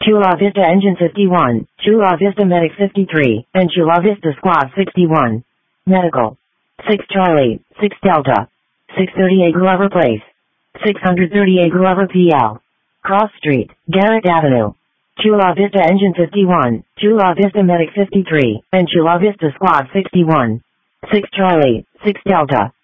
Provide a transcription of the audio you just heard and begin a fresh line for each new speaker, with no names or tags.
Chula Vista Engine 51, Chula Vista Medic 53, and Chula Vista Squad 61. Medical. 6 Charlie, 6 Delta. 638 Glover Place. 638 Glover PL. Cross Street, Garrett Avenue. Chula Vista Engine 51, Chula Vista Medic 53, and Chula Vista Squad 61. 6 Charlie, 6 Delta.